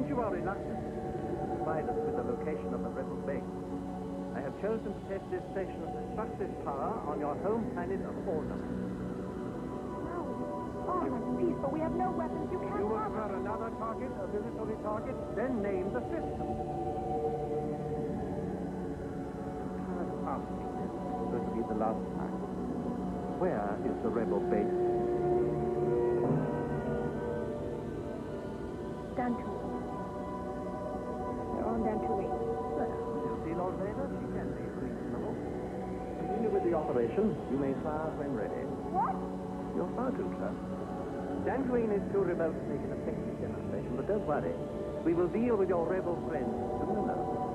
Since you are reluctant to provide us with the location of the rebel base, I have chosen to test this station's destructive power on your home planet of Alderman. No. Alderman, please, but we have no weapons. You can't You will harm us. prefer another target, a military target, then name the system. Asking this is going to be the last time. Where is the rebel base? Dantooine. They're on Dantooine. Well, you see, Lord Vader, she can be reasonable. Continue with the operation. You may fire when ready. What? You're far too close. Dantooine is too remote to make an effective demonstration, but don't worry. We will deal with your rebel friends soon enough.